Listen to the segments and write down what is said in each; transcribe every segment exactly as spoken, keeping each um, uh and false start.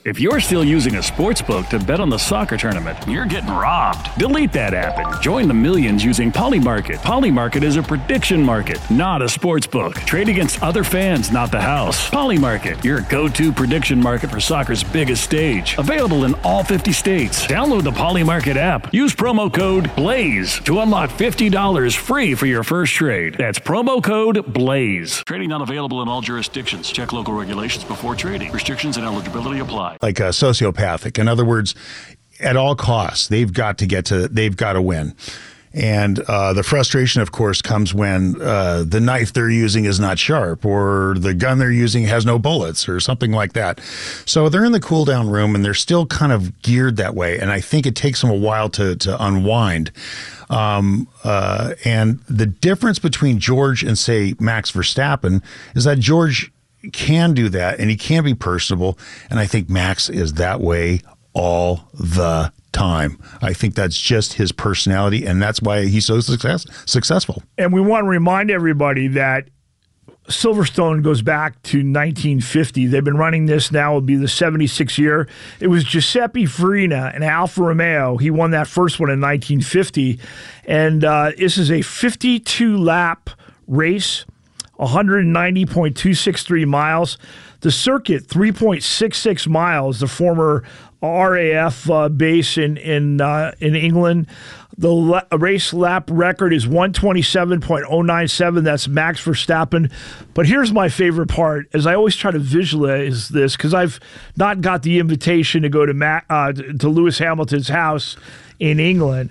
If you're still using a sportsbook to bet on the soccer tournament, you're getting robbed. Delete that app and join the millions using Polymarket. Polymarket is a prediction market, not a sportsbook. Trade against other fans, not the house. Polymarket, your go-to prediction market for soccer's biggest stage. Available in all fifty states. Download the Polymarket app. Use promo code BLAZE to unlock fifty dollars free for your first trade. That's promo code BLAZE. Trading not available in all jurisdictions. Check local regulations before trading. Restrictions and eligibility apply. Like a sociopathic. In other words, at all costs, they've got to get to, they've got to win. And uh, the frustration, of course, comes when uh, the knife they're using is not sharp, or the gun they're using has no bullets, or something like that. So they're in the cool down room, and they're still kind of geared that way. And I think it takes them a while to to unwind. Um, uh, and the difference between George and, say, Max Verstappen is that George can do that, and he can be personable, and I think Max is that way all the time. I think that's just his personality, and that's why he's so success, successful. And we want to remind everybody that Silverstone goes back to nineteen fifty. They've been running this now, will be the seventy-sixth year. It was Giuseppe Farina and Alfa Romeo. He won that first one in nineteen fifty, and uh, this is a fifty-two lap race. one hundred ninety point two six three miles. The circuit, three point six six miles, the former R A F uh, base in in uh, in England. The la- race lap record is one twenty-seven point oh nine seven. That's Max Verstappen. But here's my favorite part, as I always try to visualize this, because I've not got the invitation to go to Ma- uh, to Lewis Hamilton's house in England.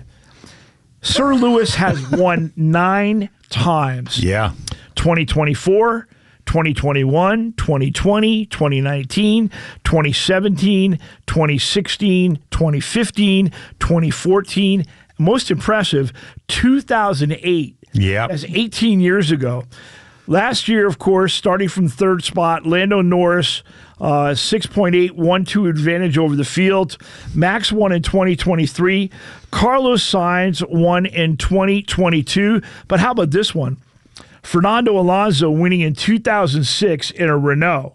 Sir Lewis has won nine times. Yeah. twenty twenty-four, twenty twenty-one, twenty twenty, twenty nineteen, twenty seventeen, twenty sixteen, twenty fifteen, twenty fourteen. Most impressive, two thousand eight. Yeah. That's eighteen years ago. Last year, of course, starting from third spot, Lando Norris, uh, six point eight one two advantage over the field. Max won in twenty twenty-three. Carlos Sainz won in twenty twenty-two. But how about this one? Fernando Alonso winning in two thousand six in a Renault.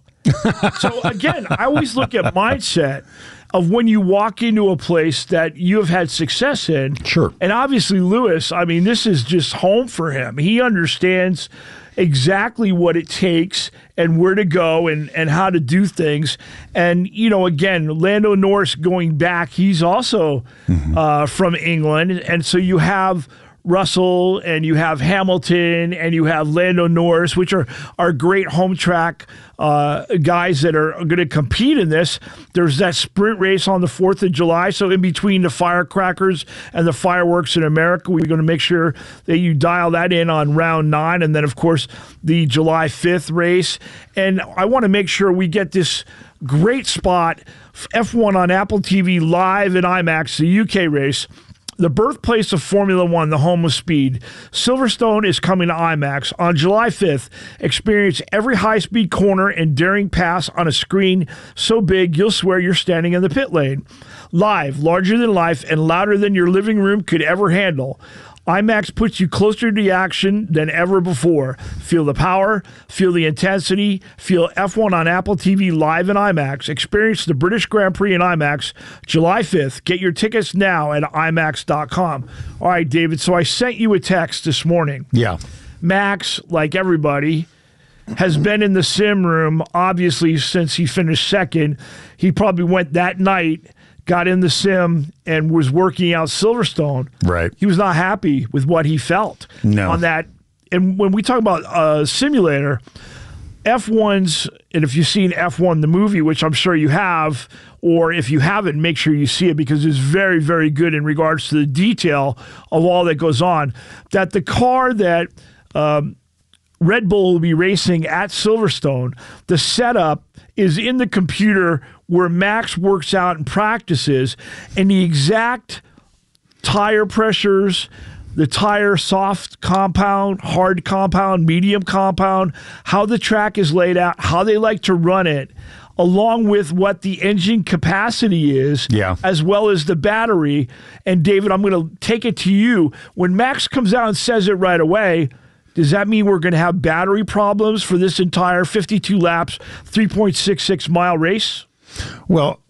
So again, I always look at mindset of when you walk into a place that you have had success in. Sure. And obviously Lewis, I mean, this is just home for him. He understands exactly what it takes and where to go and, and how to do things. And, you know, again, Lando Norris going back, he's also mm-hmm. uh, from England. And so you have Russell and you have Hamilton and you have Lando Norris, which are, are great home track uh, guys that are going to compete in this. There's that sprint race on the fourth of July. So in between the firecrackers and the fireworks in America, we're going to make sure that you dial that in on round nine. And then, of course, the July fifth race. And I want to make sure we get this great spot, F one on Apple T V live in IMAX, the U K race. The birthplace of Formula One, the home of speed. Silverstone is coming to IMAX. On July fifth, experience every high-speed corner and daring pass on a screen so big you'll swear you're standing in the pit lane. Live, larger than life, and louder than your living room could ever handle. IMAX puts you closer to the action than ever before. Feel the power, feel the intensity, feel F one on Apple T V live in IMAX. Experience the British Grand Prix in IMAX July fifth. Get your tickets now at IMAX dot com. All right, David, so I sent you a text this morning. Yeah. Max, like everybody, has been in the sim room, obviously, since he finished second. He probably went that night, got in the sim, and was working out Silverstone. Right. He was not happy with what he felt no. on that. And when we talk about a simulator, F one's, and if you've seen F one, the movie, which I'm sure you have, or if you haven't, make sure you see it because it's very, very good in regards to the detail of all that goes on, that the car that um, Red Bull will be racing at Silverstone, the setup is in the computer where Max works out and practices, and the exact tire pressures, the tire soft compound, hard compound, medium compound, how the track is laid out, how they like to run it, along with what the engine capacity is, yeah. as well as the battery. And David, I'm going to take it to you. When Max comes out and says it right away, does that mean we're going to have battery problems for this entire fifty-two laps, three point six six mile race? Well,